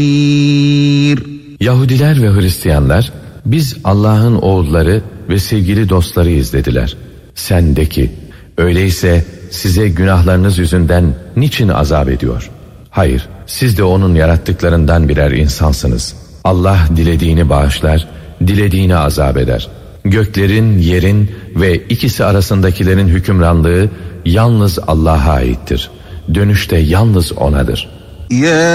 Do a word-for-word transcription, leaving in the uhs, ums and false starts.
Yahudiler ve Hristiyanlar biz Allah'ın oğulları ve sevgili dostlarıyız dediler. Sen de ki öyleyse size günahlarınız yüzünden niçin azap ediyor? Hayır, siz de onun yarattıklarından birer insansınız. Allah dilediğini bağışlar, dilediğini azap eder. Göklerin, yerin ve ikisi arasındakilerin hükümranlığı yalnız Allah'a aittir. Dönüş de yalnız O'nadır. Ya